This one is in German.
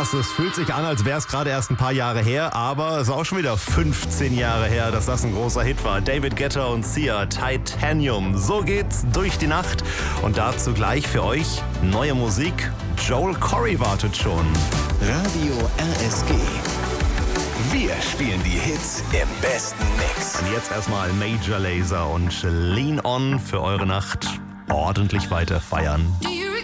Krass, es fühlt sich an, als wäre es gerade erst ein paar Jahre her, aber es ist auch schon wieder 15 Jahre her, dass das ein großer Hit war. David Guetta und Sia, Titanium. So geht's durch die Nacht. Und dazu gleich für euch neue Musik. Joel Corry wartet schon. Radio RSG. Wir spielen die Hits im besten Mix. Und jetzt erstmal Major Lazer und Lean On für eure Nacht ordentlich weiter feiern.